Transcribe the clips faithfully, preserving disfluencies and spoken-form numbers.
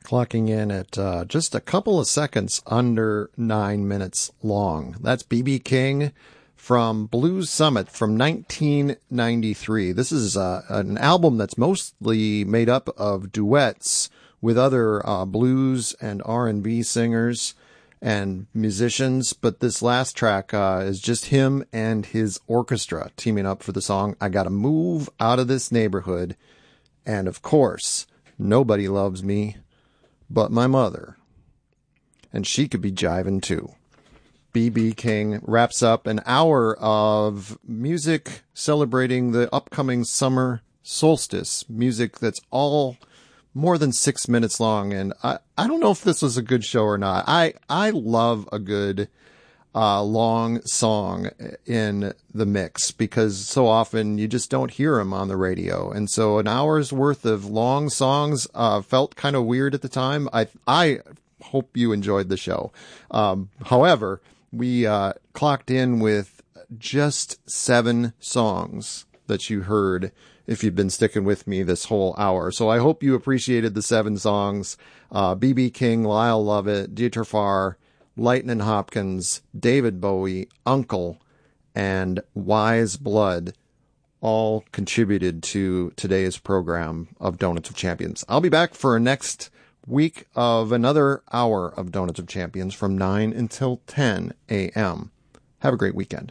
clocking in at uh, just a couple of seconds under nine minutes long. That's B B King from Blues Summit from nineteen ninety-three. This is uh, an album that's mostly made up of duets with other uh, blues and R and B singers and musicians, but this last track uh, is just him and his orchestra teaming up for the song I Gotta Move Out of This Neighborhood. And of course, nobody loves me but my mother. And she could be jiving too. B B King wraps up an hour of music celebrating the upcoming summer solstice. Music that's all more than six minutes long. And I, I don't know if this was a good show or not. I, I love a good uh, long song in the mix because so often you just don't hear them on the radio. And so an hour's worth of long songs uh, felt kind of weird at the time. I I hope you enjoyed the show. Um, however, we uh, clocked in with just seven songs that you heard if you've been sticking with me this whole hour. So I hope you appreciated the seven songs. Uh, B B King, Lyle Lovett, Dieter Farr, Lightnin' Hopkins, David Bowie, Uncle, and Wise Blood all contributed to today's program of Donuts of Champions. I'll be back for a next week of another hour of Donuts of Champions from nine until ten a.m. Have a great weekend.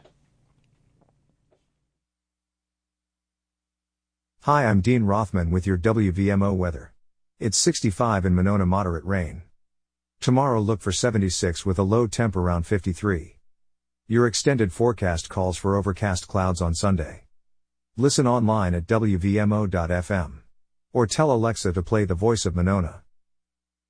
Hi, I'm Dean Rothman with your W V M O weather. It's sixty-five in Monona, moderate rain. Tomorrow look for seventy-six with a low temp around fifty-three. Your extended forecast calls for overcast clouds on Sunday. Listen online at W V M O dot F M. Or tell Alexa to play The Voice of Monona.